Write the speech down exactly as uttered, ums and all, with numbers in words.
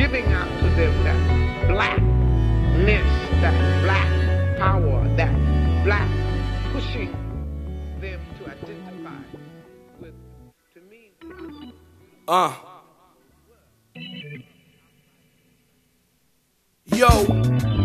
giving out to them that blackness, that black power, that black pushing them to identify with, to me, Uh. Yo.